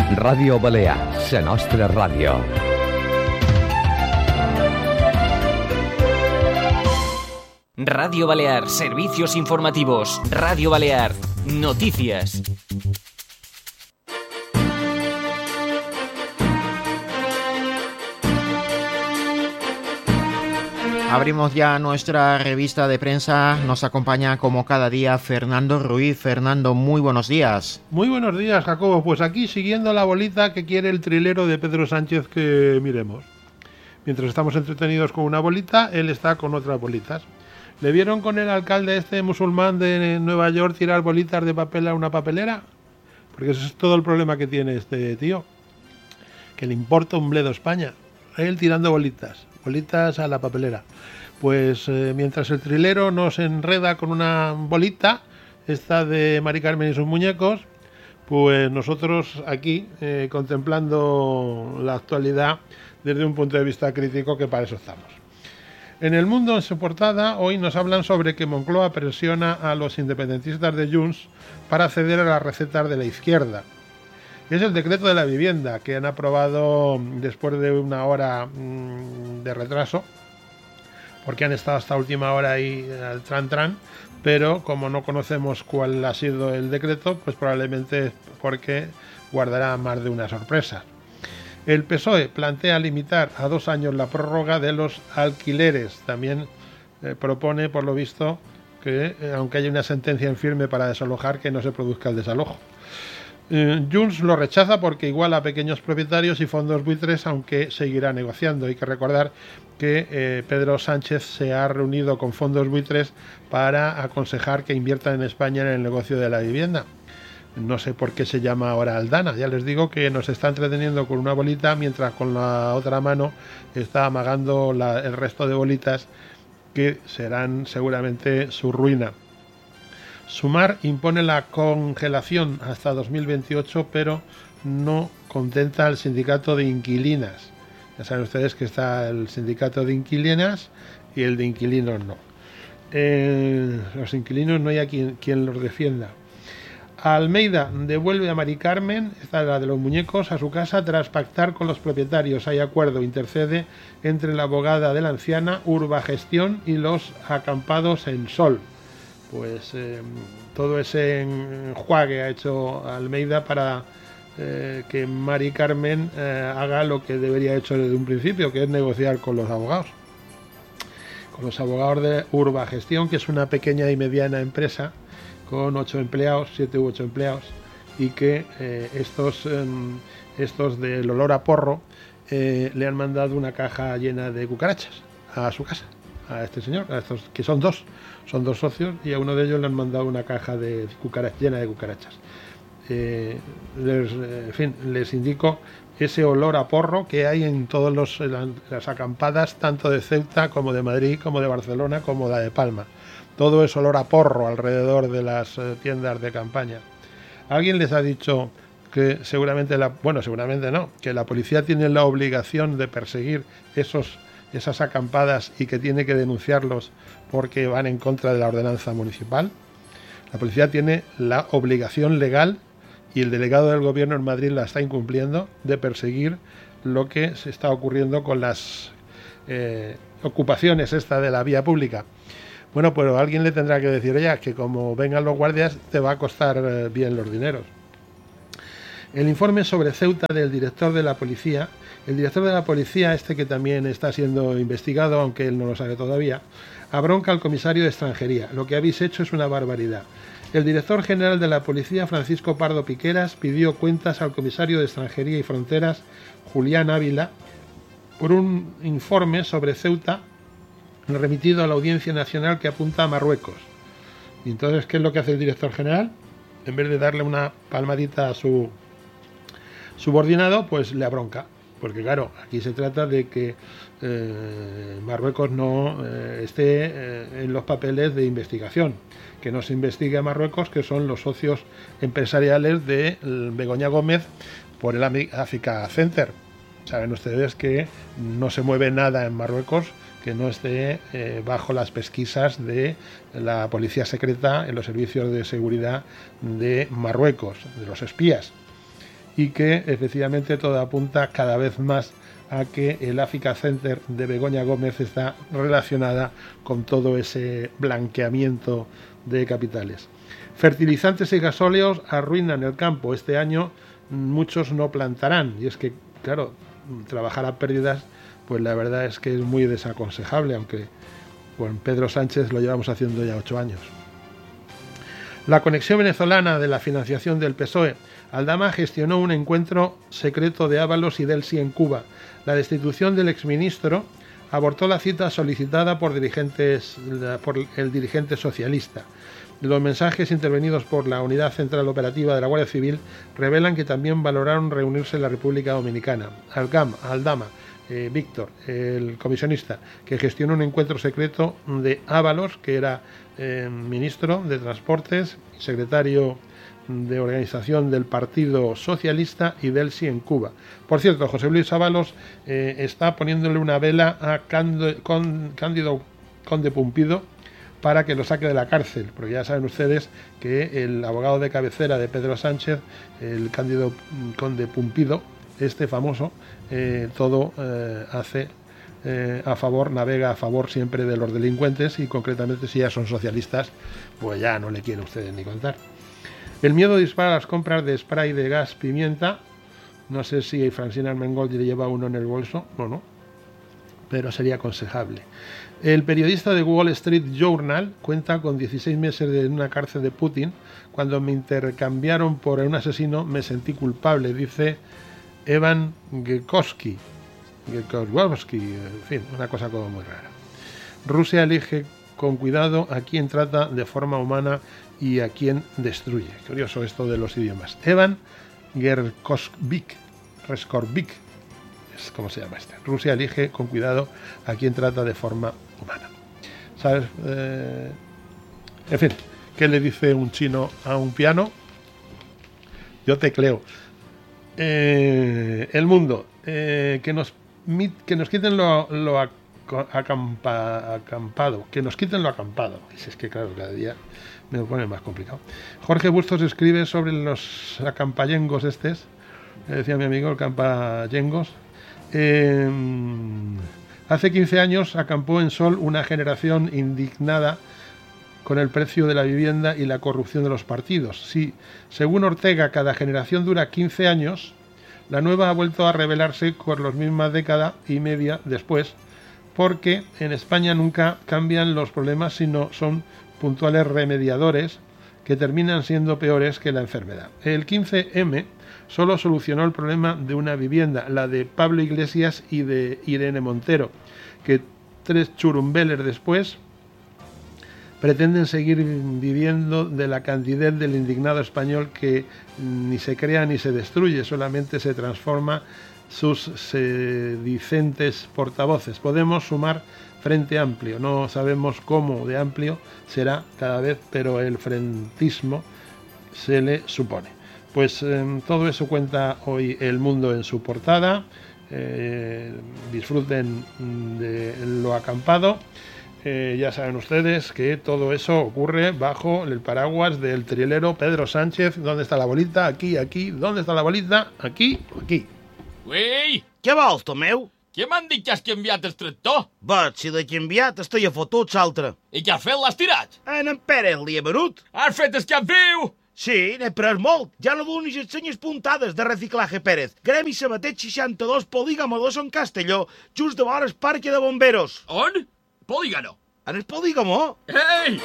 Ràdio Balear, la nostra ràdio. Radio Balear, servicios informativos. Radio Balear, noticias. Abrimos ya nuestra revista de prensa. Nos acompaña como cada día Fernando Ruiz. Fernando, muy buenos días. Muy buenos días, Jacobo. Pues aquí siguiendo la bolita que quiere el trilero de Pedro Sánchez que miremos. Mientras estamos entretenidos con una bolita, él está con otras bolitas. ¿Le vieron con el alcalde musulmán de Nueva York tirar bolitas de papel a una papelera? Porque ese es todo el problema que tiene este tío. Que le importa un bledo España. Él tirando bolitas a la papelera. Pues mientras el trilero nos enreda con una bolita, esta de Mari Carmen y sus muñecos, pues nosotros aquí contemplando la actualidad desde un punto de vista crítico, que para eso estamos. En El Mundo, en su portada, hoy nos hablan sobre que Moncloa presiona a los independentistas de Junts para ceder a las recetas de la izquierda. Es el decreto de la vivienda que han aprobado después de una hora de retraso, porque han estado hasta última hora ahí al tran, pero como no conocemos cuál ha sido el decreto, pues probablemente es porque guardará más de una sorpresa. El PSOE plantea limitar a 2 años la prórroga de los alquileres. También propone, por lo visto, que aunque haya una sentencia en firme para desalojar, que no se produzca el desalojo. Junts lo rechaza porque iguala a pequeños propietarios y fondos buitres, aunque seguirá negociando. Hay que recordar que Pedro Sánchez se ha reunido con fondos buitres para aconsejar que inviertan en España en el negocio de la vivienda. No sé por qué se llama ahora Aldana. Ya les digo que nos está entreteniendo con una bolita, mientras con la otra mano está amagando el resto de bolitas que serán seguramente su ruina. Sumar impone la congelación hasta 2028, pero no contenta al sindicato de inquilinas. Ya saben ustedes que está el sindicato de inquilinas y el de inquilinos no. Los inquilinos no hay quien los defienda. Almeida devuelve a Mari Carmen, esta es la de los muñecos, a su casa tras pactar con los propietarios. Hay acuerdo, intercede entre la abogada de la anciana, Urbagestión y los acampados en Sol. Pues todo ese enjuague ha hecho Almeida para que Mari Carmen haga lo que debería haber hecho desde un principio, que es negociar con los abogados. Con los abogados de Urbagestión, que es una pequeña y mediana empresa con 7 u 8 empleados, y que estos del olor a porro le han mandado una caja llena de cucarachas a su casa, a este señor, a estos que son dos socios, y a uno de ellos le han mandado una caja llena de cucarachas. Les indico ese olor a porro que hay en todas las acampadas, tanto de Ceuta como de Madrid, como de Barcelona, como la de Palma. Todo es olor a porro alrededor de las tiendas de campaña. Alguien les ha dicho que seguramente que la policía tiene la obligación de perseguir esas acampadas y que tiene que denunciarlos porque van en contra de la ordenanza municipal. La policía tiene la obligación legal, y el delegado del gobierno en Madrid la está incumpliendo, de perseguir lo que se está ocurriendo con las ocupaciones de la vía pública. Bueno, pero alguien le tendrá que decir, oye, que como vengan los guardias te va a costar bien los dineros. El informe sobre Ceuta del director de la policía, que también está siendo investigado, aunque él no lo sabe todavía, abronca al comisario de extranjería. Lo que habéis hecho es una barbaridad. El director general de la policía, Francisco Pardo Piqueras, pidió cuentas al comisario de extranjería y fronteras, Julián Ávila, por un informe sobre Ceuta remitido a la Audiencia Nacional que apunta a Marruecos. Y entonces, ¿qué es lo que hace el director general? En vez de darle una palmadita a su subordinado, pues le abronca. Porque claro, aquí se trata de que Marruecos no esté en los papeles de investigación. Que no se investigue a Marruecos, que son los socios empresariales de Begoña Gómez por el Africa Center. Saben ustedes que no se mueve nada en Marruecos que no esté bajo las pesquisas de la policía secreta en los servicios de seguridad de Marruecos, de los espías. y que efectivamente todo apunta cada vez más a que el Africa Center de Begoña Gómez está relacionada con todo ese blanqueamiento de capitales. Fertilizantes y gasóleos arruinan el campo. Este año muchos no plantarán, y es que, claro, trabajar a pérdidas, pues la verdad es que es muy desaconsejable, aunque con Pedro Sánchez lo llevamos haciendo ya 8 años. La conexión venezolana de la financiación del PSOE. Aldama gestionó un encuentro secreto de Ábalos y Delcy en Cuba. La destitución del exministro abortó la cita solicitada por el dirigente socialista. Los mensajes intervenidos por la Unidad Central Operativa de la Guardia Civil revelan que también valoraron reunirse en la República Dominicana. Aldama, Víctor, el comisionista, que gestionó un encuentro secreto de Ábalos, que era ministro de Transportes, secretario de organización del Partido Socialista, y Delcy en Cuba. Por cierto, José Luis Ábalos está poniéndole una vela a Cándido Conde Pumpido para que lo saque de la cárcel, porque ya saben ustedes que el abogado de cabecera de Pedro Sánchez, el Cándido Conde Pumpido, este famoso, todo hace a favor, navega a favor siempre de los delincuentes, y concretamente si ya son socialistas, pues ya no le quieren ustedes ni contar. El miedo dispara las compras de spray de gas pimienta. No sé si Francina Armengol le lleva uno en el bolso o no, pero sería aconsejable. El periodista de Wall Street Journal cuenta con 16 meses en una cárcel de Putin. Cuando me intercambiaron por un asesino me sentí culpable, dice Evan Gekowski, en fin, una cosa como muy rara. Rusia elige con cuidado a quien trata de forma humana y a quien destruye. Curioso esto de los idiomas. Evan Gerkovik, es como se llama este. Rusia elige con cuidado a quien trata de forma humana. ¿Sabes? En fin, ¿qué le dice un chino a un piano? Yo tecleo. El mundo. Que nos quiten lo acampado. Que nos quiten lo acampado. Es que claro, cada día me lo pone más complicado. Jorge Bustos escribe sobre los acampayengos estes. Decía mi amigo, el campayengos. Hace 15 años acampó en Sol una generación indignada con el precio de la vivienda y la corrupción de los partidos. Si, según Ortega, cada generación dura 15 años, la nueva ha vuelto a rebelarse por la misma década y media después, porque en España nunca cambian los problemas, sino son puntuales remediadores que terminan siendo peores que la enfermedad. El 15M solo solucionó el problema de una vivienda, la de Pablo Iglesias y de Irene Montero, que 3 churumbeles después pretenden seguir viviendo de la candidez del indignado español que ni se crea ni se destruye, solamente se transforma sus sedicentes portavoces. Podemos sumar Frente Amplio, no sabemos cómo de amplio será cada vez, pero el frentismo se le supone. Pues todo eso cuenta hoy El Mundo en su portada. Disfruten de lo acampado. Ya saben ustedes que todo eso ocurre bajo el paraguas del trilero Pedro Sánchez. ¿Dónde está la bolita? Aquí, aquí. ¿Dónde está la bolita? Aquí, aquí. Ui! Què vols, Tomeu? Qui m'han dit que has canviat el tractor? Vaig, si l'he canviat, estic a fotuts altre. I què has fet? L'has tirat? En Pere li he venut. Has fet el cap viu! Sí, n'he pres molt. Ja no donis les senyes puntades de Reciclaje Pérez. Gremi Sabatet 62, Polígamo 2 en Castelló, just de vora el Parque de Bomberos. On? Polígono. En el Polígamo? Ei!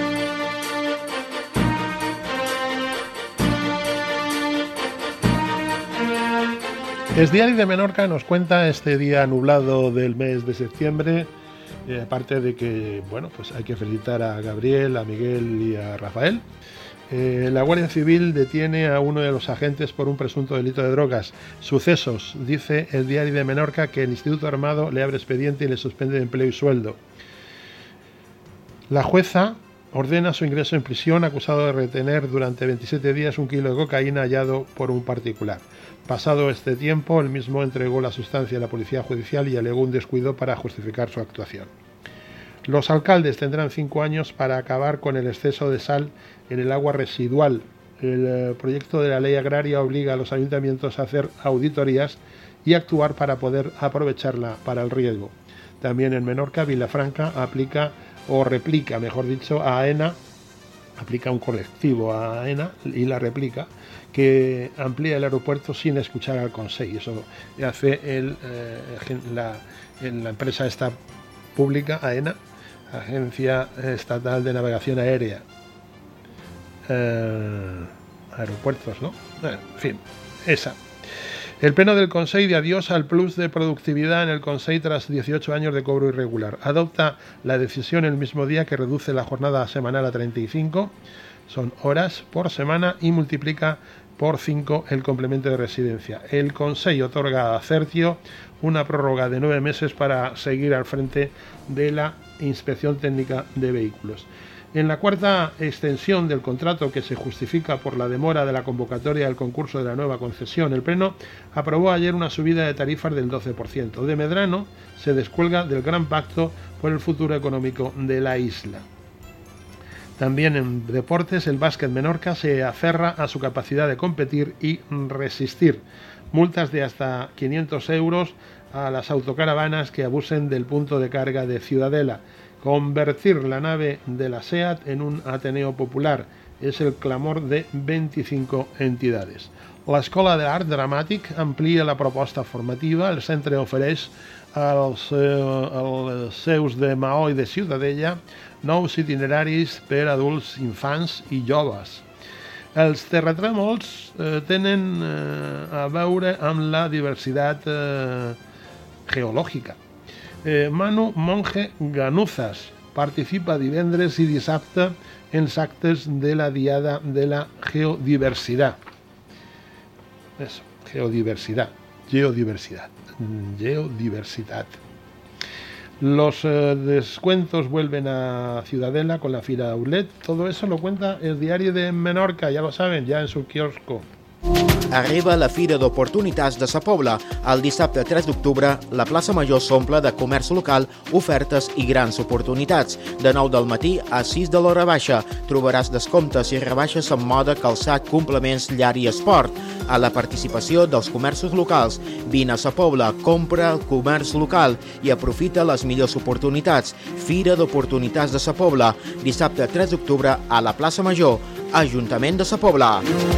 El Diario de Menorca nos cuenta este día nublado del mes de septiembre, aparte de que, bueno, pues hay que felicitar a Gabriel, a Miguel y a Rafael. La Guardia Civil detiene a uno de los agentes por un presunto delito de drogas. Sucesos, dice el Diario de Menorca, que el Instituto Armado le abre expediente y le suspende de empleo y sueldo. La jueza ordena su ingreso en prisión, acusado de retener durante 27 días 1 kilo de cocaína hallado por un particular. Pasado este tiempo, él mismo entregó la sustancia a la Policía Judicial y alegó un descuido para justificar su actuación. Los alcaldes tendrán 5 años para acabar con el exceso de sal en el agua residual El proyecto de la ley agraria obliga a los ayuntamientos a hacer auditorías y actuar para poder aprovecharla para el riego. También en Menorca, Vilafranca replica, mejor dicho, a AENA, aplica un colectivo a AENA y la replica, que amplía el aeropuerto sin escuchar al Consejo. Eso hace la empresa esta pública, AENA, Agencia Estatal de Navegación Aérea. Aeropuertos, ¿no? En fin, esa. El Pleno del Consell de adiós al plus de productividad en el Consell tras 18 años de cobro irregular. Adopta la decisión el mismo día que reduce la jornada semanal a 35, son horas por semana, y multiplica por 5 el complemento de residencia. El Consell otorga a Certio una prórroga de 9 meses para seguir al frente de la Inspección Técnica de Vehículos. En la cuarta extensión del contrato, que se justifica por la demora de la convocatoria del concurso de la nueva concesión, el Pleno aprobó ayer una subida de tarifas del 12%. De Medrano se descuelga del gran pacto por el futuro económico de la isla. También en deportes, el Básquet Menorca se aferra a su capacidad de competir y resistir. Multas de hasta 500 euros a las autocaravanas que abusen del punto de carga de Ciudadela. Convertir la nave de la SEAT en un Ateneo Popular és el clamor de 25 entidades. L'Escola d'Art Dramàtic amplia la proposta formativa. El centre ofereix als seus de Maó i de Ciutadella nous itineraris per adults, infants i joves. Els terratrèmols tenen a veure amb la diversitat geològica. Manu Monge Ganuzas participa divendres i dissabte en els actes de la Diada de la Geodiversidad. Eso, geodiversidad. Los descuentos vuelven a Ciudadela con la Fira Outlet. Todo eso lo cuenta el diario de Menorca, ya lo saben, ya en su kiosco. Arriba la Fira d'Oportunitats de Sa Pobla. El dissabte 3 d'octubre, la plaça Major s'omple de comerç local, ofertes i grans oportunitats. De 9 del matí a 6 de l'hora baixa trobaràs descomptes i rebaixes en moda, calçat, complements, llar i esport. A la participació dels comerços locals, vine a Sa Pobla, compra el comerç local i aprofita les millors oportunitats. Fira d'Oportunitats de Sa Pobla, dissabte 3 d'octubre a la plaça Major, Ajuntament de Sa Pobla.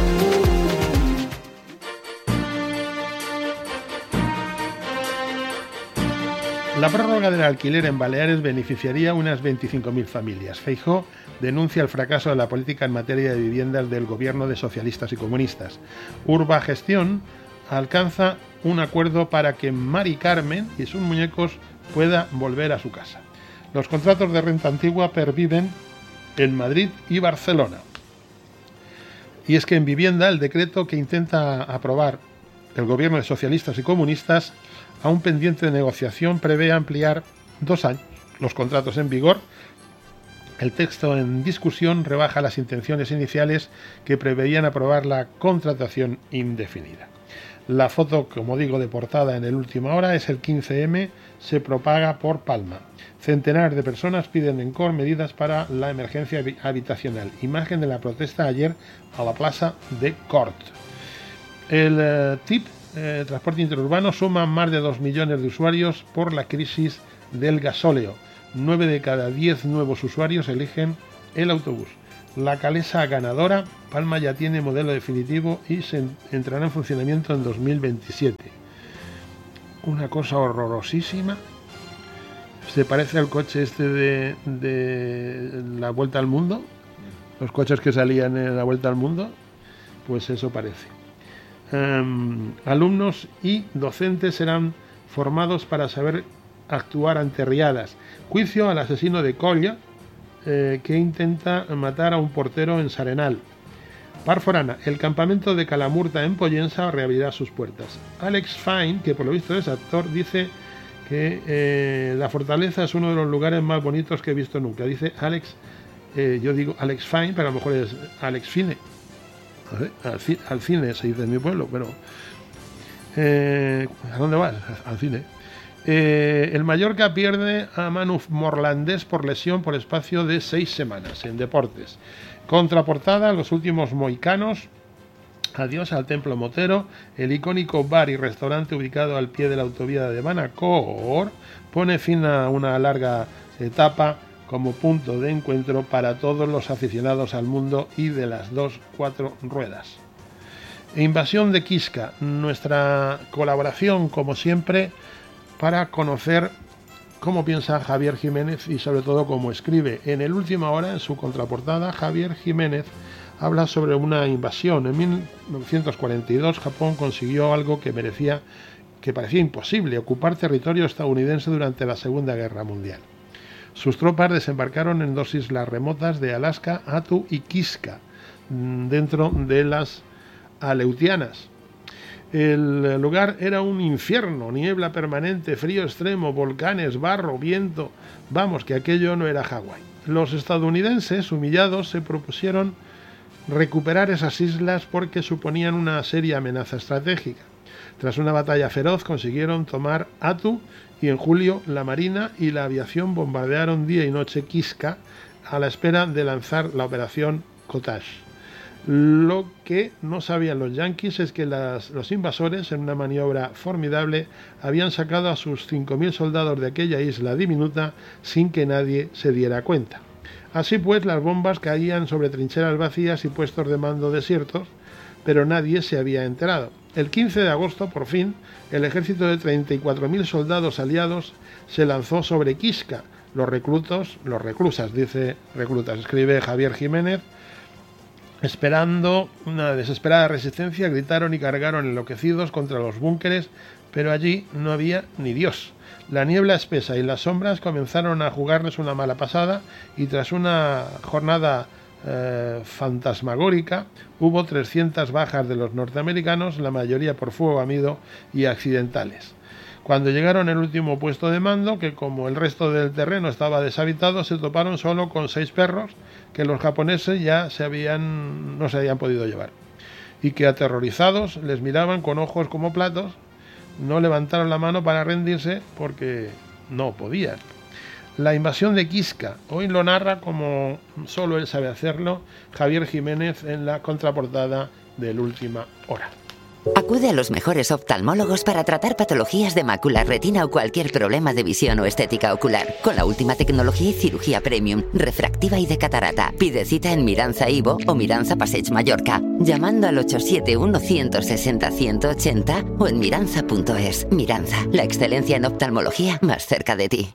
La prórroga del alquiler en Baleares beneficiaría a unas 25.000 familias. Feijóo denuncia el fracaso de la política en materia de viviendas del gobierno de socialistas y comunistas. Urbagestión alcanza un acuerdo para que Mari Carmen y sus muñecos pueda volver a su casa. Los contratos de renta antigua perviven en Madrid y Barcelona. Y es que en vivienda, el decreto que intenta aprobar el gobierno de socialistas y comunistas, aún pendiente de negociación, prevé ampliar 2 años los contratos en vigor. El texto en discusión rebaja las intenciones iniciales que preveían aprobar la contratación indefinida. La foto, como digo, de portada en el Última Hora es el 15M, se propaga por Palma. Centenares de personas piden en COR medidas para la emergencia habitacional. Imagen de la protesta ayer a la plaza de Cort. El TIP, transporte interurbano, suma más de 2 millones de usuarios por la crisis del gasóleo. 9 de cada 10 nuevos usuarios eligen el autobús. La calesa ganadora, Palma ya tiene modelo definitivo y se entrará en funcionamiento en 2027. Una cosa horrorosísima. Se parece al coche este de la Vuelta al Mundo. Los coches que salían en la Vuelta al Mundo. Pues eso parece. Alumnos y docentes serán formados para saber actuar ante riadas. Juicio al asesino de Colla, que intenta matar a un portero en Sarenal. Parforana, el campamento de Calamurta en Pollensa reabrirá sus puertas. Alex Fine, que por lo visto es actor, dice que la Fortaleza es uno de los lugares más bonitos que he visto nunca. Dice Alex, yo digo Alex Fine, pero a lo mejor es Alex Fine. Al cine se dice en mi pueblo, pero ¿a dónde vas? Al cine. El Mallorca pierde a Manu Morlandés por lesión por espacio de 6 semanas. En deportes, contraportada, los últimos mohicanos. Adiós al Templo Motero. El icónico bar y restaurante ubicado al pie de la autovía de Manacor pone fin a una larga etapa como punto de encuentro para todos los aficionados al mundo y de las 4 ruedas. Invasión de Quisca, nuestra colaboración como siempre para conocer cómo piensa Javier Jiménez y sobre todo cómo escribe. En el Última Hora, en su contraportada, Javier Jiménez habla sobre una invasión. En 1942 Japón consiguió algo que parecía imposible: ocupar territorio estadounidense durante la Segunda Guerra Mundial. Sus tropas desembarcaron en 2 islas remotas de Alaska, Attu y Kiska, dentro de las Aleutianas. El lugar era un infierno: niebla permanente, frío extremo, volcanes, barro, viento. Vamos, que aquello no era Hawái. Los estadounidenses, humillados, se propusieron recuperar esas islas porque suponían una seria amenaza estratégica. Tras una batalla feroz consiguieron tomar Attu y en julio la marina y la aviación bombardearon día y noche Kiska a la espera de lanzar la operación Cottage. Lo que no sabían los yanquis es que los invasores, en una maniobra formidable, habían sacado a sus 5.000 soldados de aquella isla diminuta sin que nadie se diera cuenta. Así pues, las bombas caían sobre trincheras vacías y puestos de mando desiertos, pero nadie se había enterado. El 15 de agosto, por fin, el ejército de 34.000 soldados aliados se lanzó sobre Kiska. Los reclusas, escribe Javier Jiménez. Esperando una desesperada resistencia, gritaron y cargaron enloquecidos contra los búnkeres, pero allí no había ni Dios. La niebla espesa y las sombras comenzaron a jugarles una mala pasada y tras una jornada fantasmagórica hubo 300 bajas de los norteamericanos, la mayoría por fuego amigo y accidentales. Cuando llegaron al último puesto de mando, que como el resto del terreno estaba deshabitado, se toparon solo con 6 perros que los japoneses ya no se habían podido llevar, y que aterrorizados les miraban con ojos como platos. No levantaron la mano para rendirse porque no podían. La invasión de Kiska, hoy lo narra, como solo él sabe hacerlo, Javier Jiménez en la contraportada del Última Hora. Acude a los mejores oftalmólogos para tratar patologías de mácula, retina o cualquier problema de visión o estética ocular. Con la última tecnología y cirugía premium, refractiva y de catarata. Pide cita en Miranza Ivo o Miranza Passeig Mallorca, llamando al 871-160-180 o en miranza.es. Miranza, la excelencia en oftalmología más cerca de ti.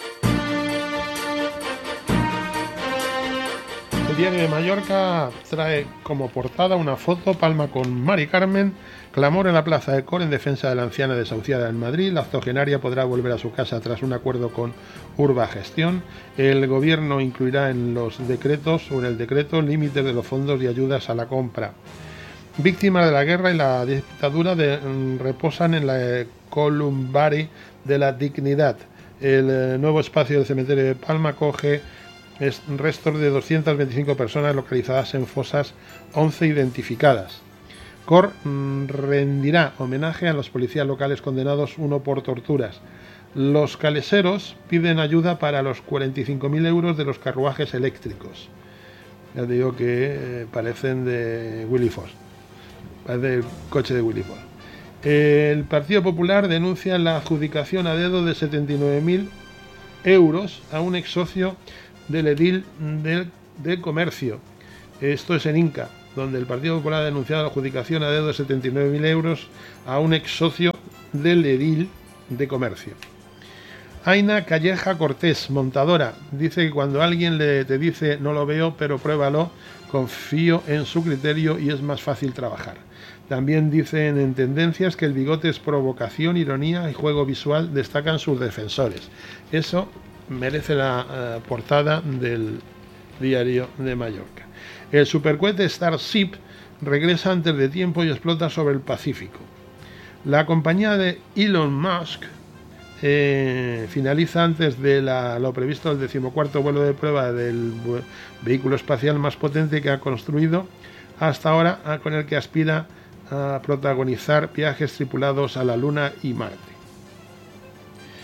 El Diario de Mallorca trae como portada una foto, palma con Mari Carmen, clamor en la Plaza de Cor en defensa de la anciana desahuciada en Madrid. La octogenaria podrá volver a su casa tras un acuerdo con Urba Gestión. El gobierno incluirá en los decretos o en el decreto límites de los fondos y ayudas a la compra. Víctimas de la guerra y la dictadura reposan en la Columbari de la Dignidad. El nuevo espacio del cementerio de Palma acoge restos de 225 personas localizadas en fosas 11 identificadas. COR rendirá homenaje a los policías locales condenados, uno por torturas. Los caleseros piden ayuda para los 45.000 euros de los carruajes eléctricos. Ya te digo que parecen de Willy Fox. Parece el coche de Willy Fox. El Partido Popular denuncia la adjudicación a dedo de 79.000 euros a un ex socio del edil del comercio. Esto es en Inca, donde el Partido Popular ha denunciado la adjudicación a dedo de 79.000 euros a un ex socio del edil de comercio. Aina Calleja Cortés, montadora, dice que cuando alguien te dice no lo veo pero pruébalo, confío en su criterio y es más fácil trabajar. También dicen en Tendencias que el bigote es provocación, ironía y juego visual, destacan sus defensores. Eso merece la portada del Diario de Mallorca. El supercohete Starship regresa antes de tiempo y explota sobre el Pacífico. La compañía de Elon Musk finaliza antes de lo previsto el 14º vuelo de prueba del vehículo espacial más potente que ha construido hasta ahora, con el que aspira a protagonizar viajes tripulados a la Luna y Marte.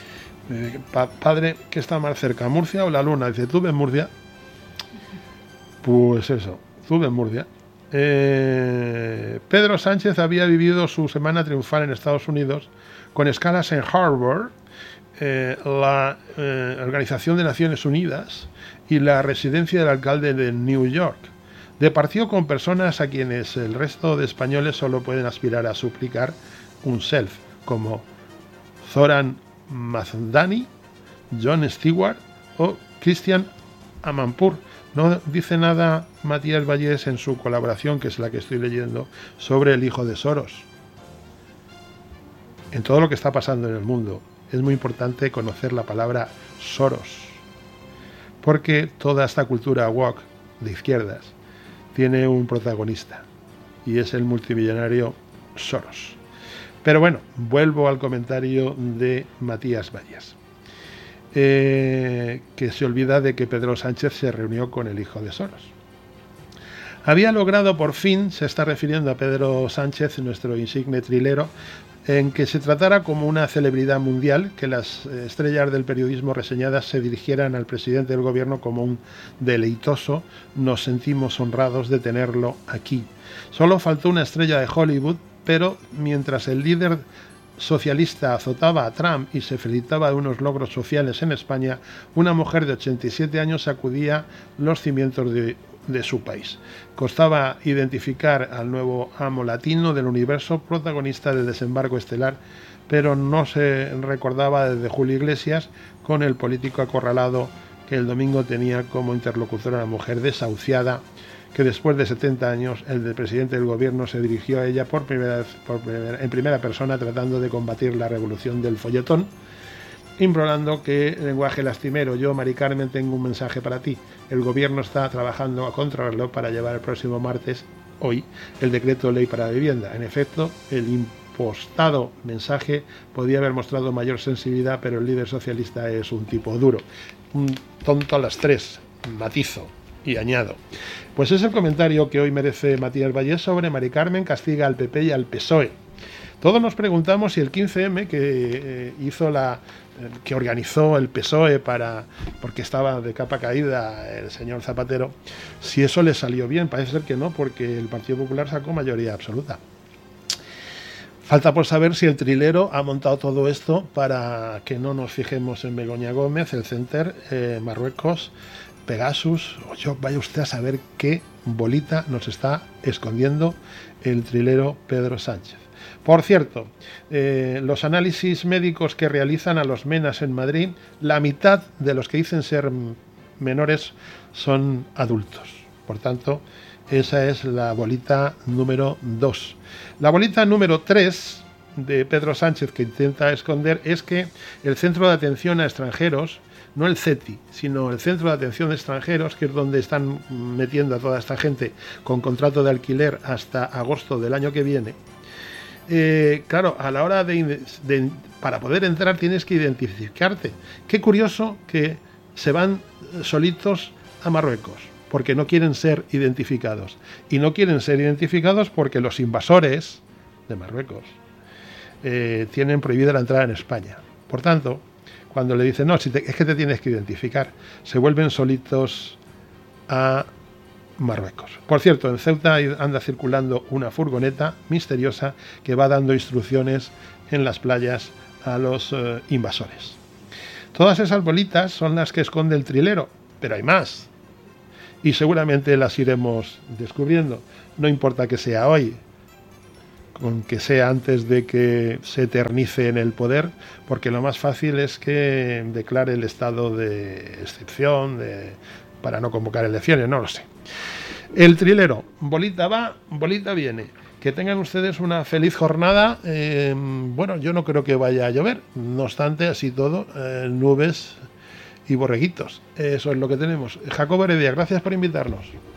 Padre, ¿qué está más cerca, Murcia o la Luna? Dice, ¿tú ves Murcia? Pues eso, tú ves Murcia. Pedro Sánchez había vivido su semana triunfal en Estados Unidos con escalas en Harvard, la Organización de Naciones Unidas y la residencia del alcalde de New York. Departió con personas a quienes el resto de españoles solo pueden aspirar a suplicar un self, como Zoran Mazandani, Jon Stewart o Christian Amanpour. No dice nada Matías Vallés en su colaboración, que es la que estoy leyendo, sobre el hijo de Soros. En todo lo que está pasando en el mundo es muy importante conocer la palabra Soros, porque toda esta cultura woke de izquierdas tiene un protagonista y es el multimillonario Soros. Pero bueno, vuelvo al comentario de Matías Vallés, que se olvida de que Pedro Sánchez se reunió con el hijo de Soros. Había logrado por fin, se está refiriendo a Pedro Sánchez, nuestro insigne trilero, en que se tratara como una celebridad mundial, que las estrellas del periodismo reseñadas se dirigieran al presidente del gobierno como un deleitoso. Nos sentimos honrados de tenerlo aquí. Solo faltó una estrella de Hollywood, pero mientras el líder socialista azotaba a Trump y se felicitaba de unos logros sociales en España, una mujer de 87 años sacudía los cimientos de su país. Costaba identificar al nuevo amo latino del universo, protagonista del desembarco estelar, pero no se recordaba desde Julio Iglesias, con el político acorralado que el domingo tenía como interlocutora a la mujer desahuciada, que después de 70 años el presidente del gobierno se dirigió a ella en primera persona, tratando de combatir la revolución del folletón, implorando que lenguaje lastimero. Yo, Mari Carmen, tengo un mensaje para ti. El gobierno está trabajando a contrarreloj para llevar el próximo martes, hoy, el decreto de ley para la vivienda. En efecto, el impostado mensaje podía haber mostrado mayor sensibilidad, pero el líder socialista es un tipo duro. Un tonto a las tres, matizo y añado. Pues es el comentario que hoy merece Matías Vallés sobre Mari Carmen castiga al PP y al PSOE. Todos nos preguntamos si el 15M que organizó el PSOE porque estaba de capa caída el señor Zapatero, si eso le salió bien. Parece ser que no, porque el Partido Popular sacó mayoría absoluta. Falta por saber si el trilero ha montado todo esto para que no nos fijemos en Begoña Gómez, el Center, Marruecos, Pegasus, vaya usted a saber qué bolita nos está escondiendo el trilero Pedro Sánchez. Por cierto, los análisis médicos que realizan a los menas en Madrid, la mitad de los que dicen ser menores son adultos. Por tanto, esa es la bolita número 2. La bolita número 3 de Pedro Sánchez, que intenta esconder, es que el Centro de Atención a Extranjeros, no el CETI, sino el Centro de Atención de Extranjeros, que es donde están metiendo a toda esta gente con contrato de alquiler hasta agosto del año que viene. Claro, a la hora para poder entrar tienes que identificarte. Qué curioso que se van solitos a Marruecos, porque no quieren ser identificados. Y no quieren ser identificados porque los invasores de Marruecos tienen prohibida la entrada en España. Por tanto, cuando le dicen, no, es que te tienes que identificar, se vuelven solitos a Marruecos. Por cierto, en Ceuta anda circulando una furgoneta misteriosa que va dando instrucciones en las playas a los invasores. Todas esas bolitas son las que esconde el trilero, pero hay más. Y seguramente las iremos descubriendo. No importa que sea hoy, con que sea antes de que se eternice en el poder, porque lo más fácil es que declare el estado de excepción para no convocar elecciones, no lo sé. El trilero, bolita va, bolita viene. Que tengan ustedes una feliz jornada. Bueno, yo no creo que vaya a llover, no obstante, así todo, nubes y borreguitos. Eso es lo que tenemos. Jacobo Heredia, gracias por invitarnos.